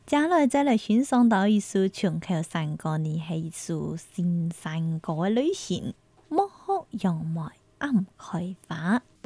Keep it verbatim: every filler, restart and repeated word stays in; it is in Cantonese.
接來再來欣賞到一首唱口山歌呢，係一首新山歌嘅類型，莫學楊梅暗開花。